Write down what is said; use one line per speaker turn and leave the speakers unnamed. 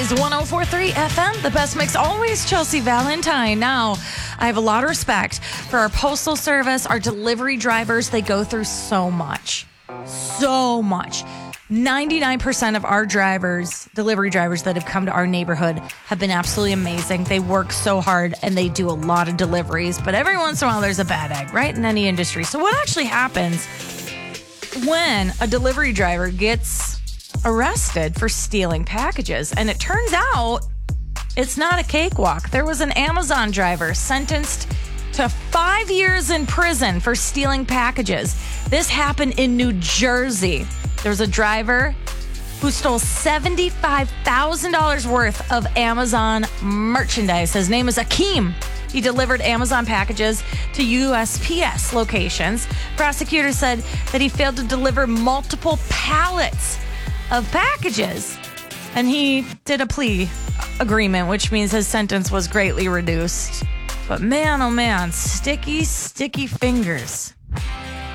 Blaze 104.3 FM, the best mix always. Chelsea Valentine. Now, I have a lot of respect for our postal service, our delivery drivers. They go through so much. 99% of our delivery drivers that have come to our neighborhood have been absolutely amazing. They work so hard and they do a lot of deliveries, but every once in a while there's a bad egg, right? In any industry. So what actually happens when a delivery driver gets arrested for stealing packages? And it turns out it's not a cakewalk. There was an Amazon driver sentenced to 5 years in prison for stealing packages. This happened in New Jersey. There was a driver who stole $75,000 worth of Amazon merchandise. His name is Akeem. He delivered Amazon packages to USPS locations. Prosecutors said that he failed to deliver multiple pallets of packages. And he did a plea agreement, which means his sentence was greatly reduced. But man, oh man, sticky fingers.